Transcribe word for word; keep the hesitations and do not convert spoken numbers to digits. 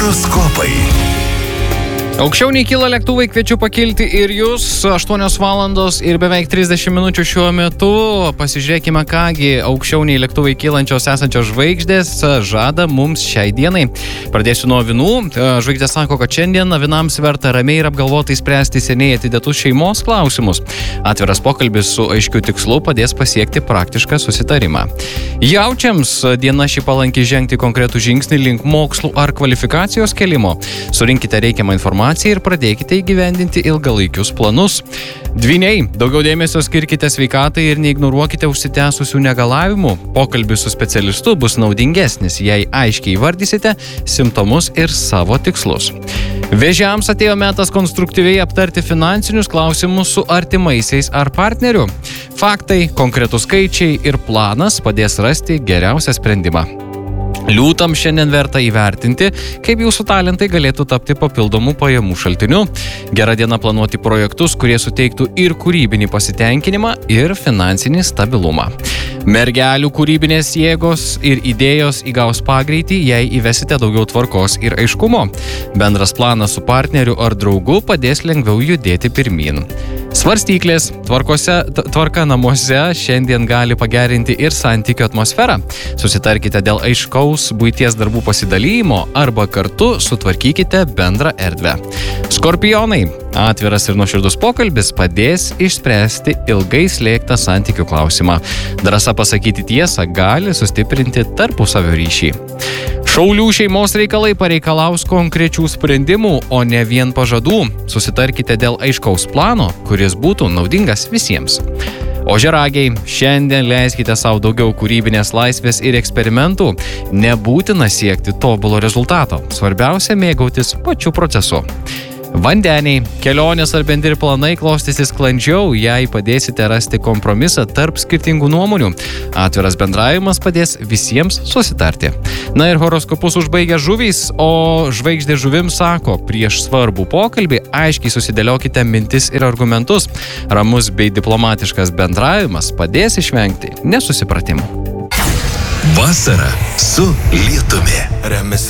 Horoskopai. Aukščiau nei kyla lėktuvai, kviečiu pakilti ir jūs. aštuonios valandos ir beveik trisdešimt minučių šiuo metu. Pasižiūrėkime, kągi aukščiau nei lėktuvai kylančios esančios žvaigždės žada mums šiai dienai. Pradėsiu nuo avinų. Žvaigždės sako, kad šiandien avinams verta ramiai ir apgalvotai spręsti seniai atidėtus šeimos klausimus. Atviras pokalbis su aiškiu tikslu padės pasiekti praktišką susitarimą. Jaučiams diena ši palanki žengti konkretų žingsnį link mokslų ar kvalifikacijos kelimo. Surinkite reikiamą informaciją ir pradėkite įgyvendinti ilgalaikius planus. Dvyniai, daugiau dėmesio skirkite sveikatai ir neignoruokite užsitęsusių negalavimų. Pokalbis su specialistu bus naudingesnis, jei aiškiai įvardysite simptomus ir savo tikslus. Vėžiams atėjo metas konstruktyviai aptarti finansinius klausimus su artimaisiais ar partneriu. Faktai, konkretūs skaičiai ir planas padės rasti geriausią sprendimą. Liūtam šiandien verta įvertinti, kaip jūsų talentai galėtų tapti papildomų pajamų šaltiniu. Gera diena planuoti projektus, kurie suteiktų ir kūrybinį pasitenkinimą, ir finansinį stabilumą. Mergelių kūrybinės jėgos ir idėjos įgaus pagreitį, jei įvesite daugiau tvarkos ir aiškumo. Bendras planas su partneriu ar draugu padės lengviau judėti pirmyn. Svarstyklės, tvarkose, tvarka namuose šiandien gali pagerinti ir santykių atmosferą. Susitarkite dėl aiškaus buities darbų pasidalymo arba kartu sutvarkykite bendrą erdvę. Skorpionai, atviras ir nuoširdus pokalbis padės išspręsti ilgai slėgtą santykių klausimą. Drąsa pasakyti tiesą gali sustiprinti tarpusavio ryšį. Šaulių šeimos reikalai pareikalaus konkrečių sprendimų, o ne vien pažadų. Susitarkite dėl aiškaus plano, kuris būtų naudingas visiems. Ožiaragiai, šiandien leiskite savo daugiau kūrybinės laisvės ir eksperimentų. Nebūtina siekti tobulo rezultato. Svarbiausia mėgautis pačiu procesu. Vandeniai, kelionės ar bendri planai klostysis sklandžiau, jei padėsite rasti kompromisą tarp skirtingų nuomonių. Atviras bendravimas padės visiems susitarti. Na ir horoskopus užbaigia žuvys, o žvaigždė žuvims sako, prieš svarbų pokalbį aiškiai susidėliokite mintis ir argumentus. Ramus bei diplomatiškas bendravimas padės išvengti nesusipratimų. Vasara su lietumi.